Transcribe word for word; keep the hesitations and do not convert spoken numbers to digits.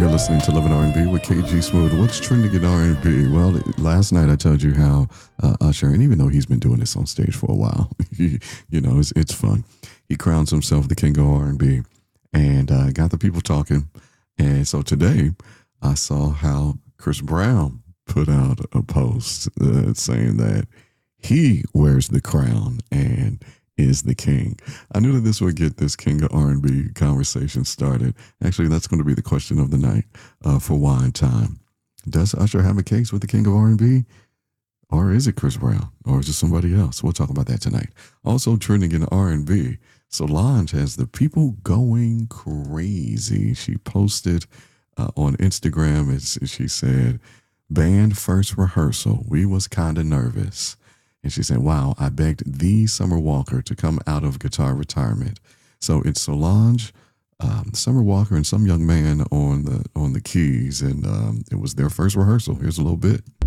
You're listening to Living R and B with K G Smooth. What's trending in R and B? Well, last night I told you how uh, Usher, and even though he's been doing this on stage for a while, he, you know, it's, it's fun. He crowns himself the king of R and B and uh, got the people talking. And so today I saw how Chris Brown put out a post uh, saying that he wears the crown and is the king. I knew that this would get this king of R and B conversation started. Actually, that's going to be the question of the night uh, for Wine Time. Does Usher have a case with the king of R and B? Or is it Chris Brown? Or is it somebody else? We'll talk about that tonight. Also trending in R and B, Solange has the people going crazy. She posted uh, on Instagram, it's, she said, band first rehearsal, we was kind of nervous. And she said, wow, I begged the Summer Walker to come out of guitar retirement. So it's Solange, um, Summer Walker, and some young man on the on the keys. And um, it was their first rehearsal. Here's a little bit.